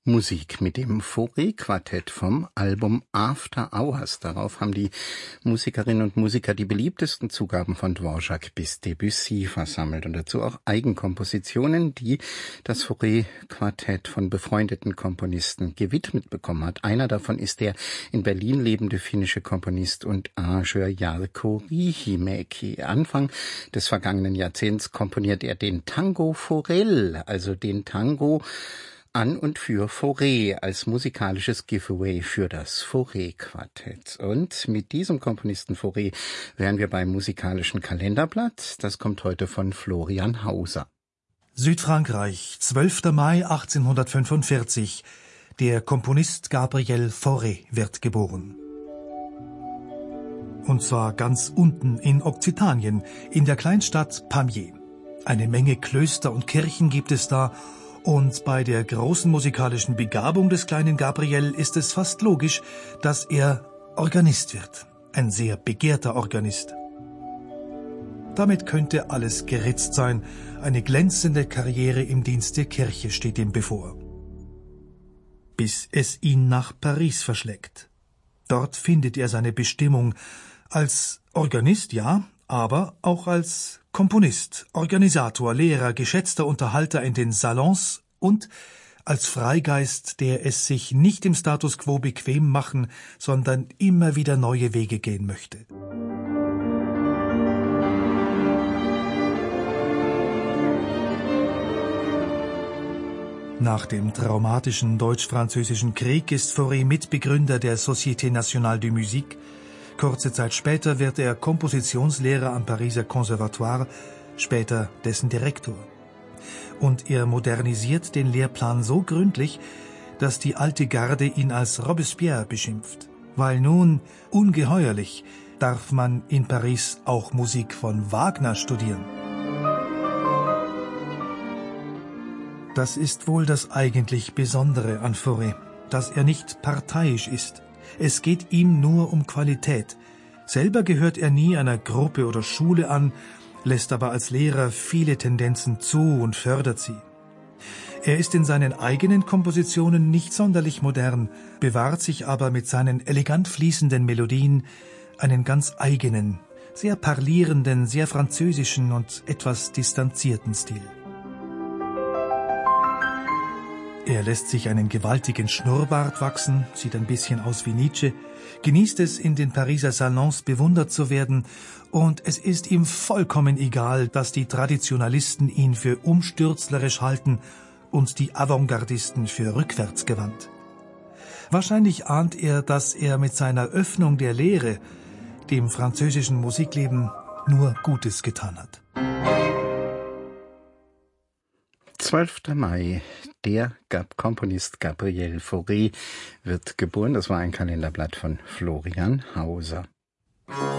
Musik mit dem Fauré-Quartett vom Album After Hours. Darauf haben die Musikerinnen und Musiker die beliebtesten Zugaben von Dvorak bis Debussy versammelt und dazu auch Eigenkompositionen, die das Fauré-Quartett von befreundeten Komponisten gewidmet bekommen hat. Einer davon ist der in Berlin lebende finnische Komponist und Arrangeur Jarkko Riihimäki. Anfang des vergangenen Jahrzehnts komponiert er den Tango Forel, also den Tango an und für Fauré als musikalisches Giveaway für das Fauré-Quartett. Und mit diesem Komponisten Fauré wären wir beim musikalischen Kalenderblatt. Das kommt heute von Florian Hauser. Südfrankreich, 12. Mai 1845. Der Komponist Gabriel Fauré wird geboren. Und zwar ganz unten in Okzitanien, in der Kleinstadt Pamiers. Eine Menge Klöster und Kirchen gibt es da. Und bei der großen musikalischen Begabung des kleinen Gabriel ist es fast logisch, dass er Organist wird. Ein sehr begehrter Organist. Damit könnte alles geritzt sein. Eine glänzende Karriere im Dienst der Kirche steht ihm bevor. Bis es ihn nach Paris verschlägt. Dort findet er seine Bestimmung. Als Organist, ja, aber auch als Komponist, Organisator, Lehrer, geschätzter Unterhalter in den Salons und als Freigeist, der es sich nicht im Status quo bequem machen, sondern immer wieder neue Wege gehen möchte. Nach dem traumatischen Deutsch-Französischen Krieg ist Fauré Mitbegründer der Société Nationale de Musique. Kurze Zeit später wird er Kompositionslehrer am Pariser Conservatoire, später dessen Direktor. Und er modernisiert den Lehrplan so gründlich, dass die alte Garde ihn als Robespierre beschimpft. Weil nun, ungeheuerlich, darf man in Paris auch Musik von Wagner studieren. Das ist wohl das eigentlich Besondere an Fauré, dass er nicht parteiisch ist. Es geht ihm nur um Qualität. Selber gehört er nie einer Gruppe oder Schule an, lässt aber als Lehrer viele Tendenzen zu und fördert sie. Er ist in seinen eigenen Kompositionen nicht sonderlich modern, bewahrt sich aber mit seinen elegant fließenden Melodien einen ganz eigenen, sehr parlierenden, sehr französischen und etwas distanzierten Stil. Er lässt sich einen gewaltigen Schnurrbart wachsen, sieht ein bisschen aus wie Nietzsche, genießt es, in den Pariser Salons bewundert zu werden, und es ist ihm vollkommen egal, dass die Traditionalisten ihn für umstürzlerisch halten und die Avantgardisten für rückwärtsgewandt. Wahrscheinlich ahnt er, dass er mit seiner Öffnung der Lehre dem französischen Musikleben nur Gutes getan hat. 12. Mai. Der Komponist Gabriel Fauré wird geboren. Das war ein Kalenderblatt von Florian Hauser.